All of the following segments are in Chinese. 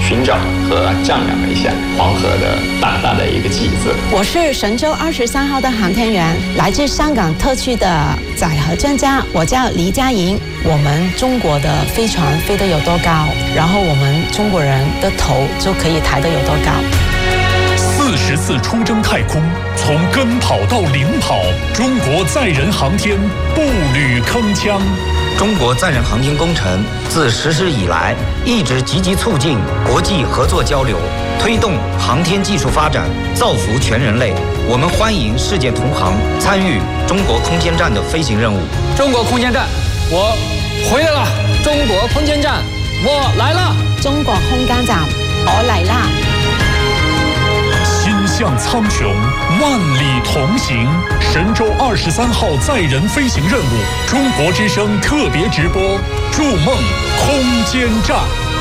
寻找和丈量了一下黄河的大大的一个旗子。 我是神舟23号的航天员，来自香港特区的载荷专家，我叫黎佳莹。我们中国的飞船飞得有多高，然后我们中国人的头就可以抬得有多高。 40次出征太空，从跟跑到领跑，中国载人航天步履铿锵。 中国载人航天工程自实施以来，一直积极促进国际合作交流，推动航天技术发展，造福全人类。我们欢迎世界同行参与中国空间站的飞行任务。 中国空间站，我回来了。中国空间站，我来了。 中国空间站，我来啦。 心向苍穹，万里同行。神舟23号载人飞行任务，中国之声特别直播，筑梦空间站。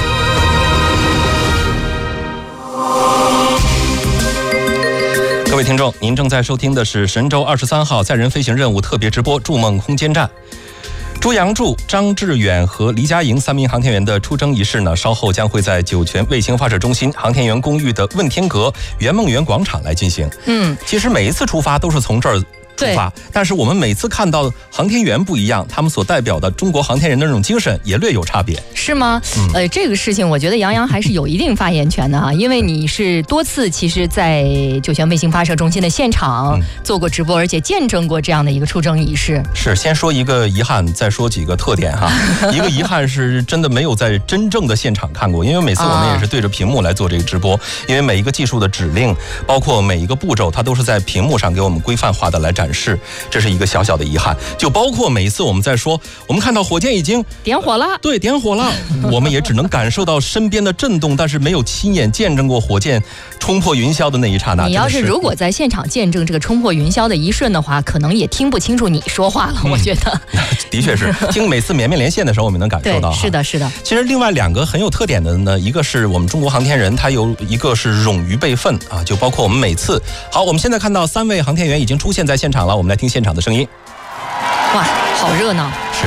各位听众，您正在收听的是神舟23号载人飞行任务特别直播，筑梦空间站。朱杨柱、张志远和黎佳莹3名航天员的出征仪式呢，稍后将会在酒泉卫星发射中心航天员公寓的问天阁圆梦园广场来进行。其实每一次出发都是从这儿出发，但是我们每次看到航天员不一样，他们所代表的中国航天人的那种精神也略有差别， 是吗？这个事情我觉得杨洋还是有一定发言权的哈，因为你是多次其实在酒泉卫星发射中心的现场做过直播，而且见证过这样的一个出征仪式。 是，先说一个遗憾，再说几个特点哈。一个遗憾是真的没有在真正的现场看过，因为每次我们也是对着屏幕来做这个直播，因为每一个技术的指令，包括每一个步骤，它都是在屏幕上给我们规范化的来展示，这是一个小小的遗憾。就包括每一次我们在说，我们看到火箭已经点火了， 对，点火了，我们也只能感受到身边的震动，但是没有亲眼见证过火箭冲破云霄的那一刹那。 你要是如果在现场见证这个冲破云霄的一瞬的话，可能也听不清楚你说话了，我觉得。 的确是，听每次绵绵连线的时候，我们能感受到。 是的，是的。 其实另外2个很有特点的呢，一个是我们中国航天人，他有一个是勇于备份啊，就包括我们每次。好，我们现在看到3位航天员已经出现在现场了，我们来听现场的声音。 哇，好热闹！ 是。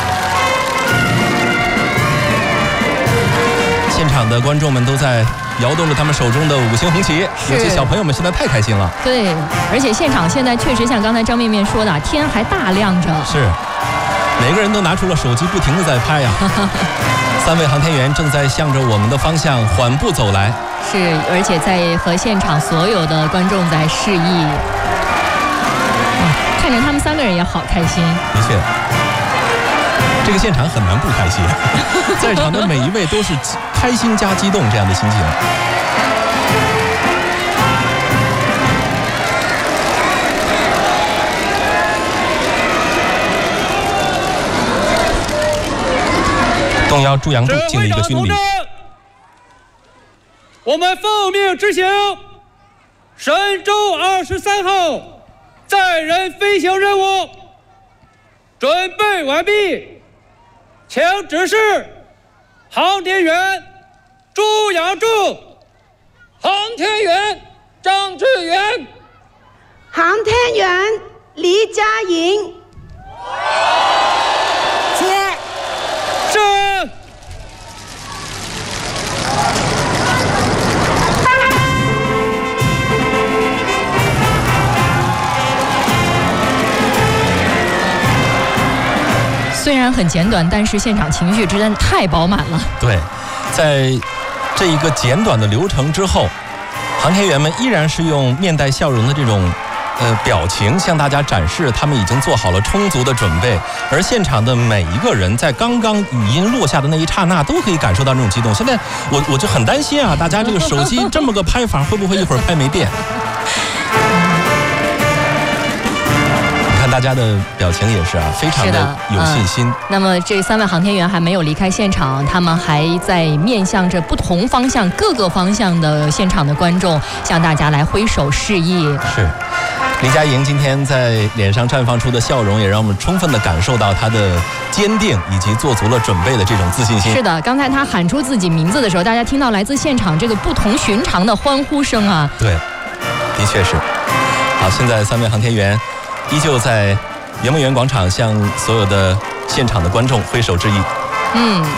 现场的观众们都在摇动着他们手中的5星红旗，有些小朋友们现在太开心了。 对，而且现场现在确实像刚才张面面说的，天还大亮着。 是，每个人都拿出了手机，不停地在拍呀。3位航天员正在向着我们的方向缓步走来。 是，而且在和现场所有的观众在示意。看着他们3个人也好开心。 的确。这个现场很难不开心，在场的每一位都是开心加激动这样的心情。动摇朱杨柱敬了一个军礼。 我们奉命执行神舟23号载人飞行任务，准备完毕。请指示航天员朱杨柱、航天员张志远、 航天员黎佳莹。接。 是。 虽然很简短，但是现场情绪真的太饱满了。 对，在这一个简短的流程之后，航天员们依然是用面带笑容的这种表情向大家展示他们已经做好了充足的准备，而现场的每一个人在刚刚语音落下的那一刹那都可以感受到这种激动。现在我就很担心啊，大家这个手机这么个拍法会不会一会儿拍没电？大家的表情也是啊，非常的有信心。 那么这3位航天员还没有离开现场，他们还在面向着不同方向、各个方向的现场的观众，向大家来挥手示意。 是，黎佳莹今天在脸上绽放出的笑容，也让我们充分的感受到她的坚定以及做足了准备的这种自信心。 是的，刚才她喊出自己名字的时候，大家听到来自现场这个不同寻常的欢呼声啊。 对，的确是。好，现在3位航天员依旧在圆梦园广场向所有的现场的观众挥手致意。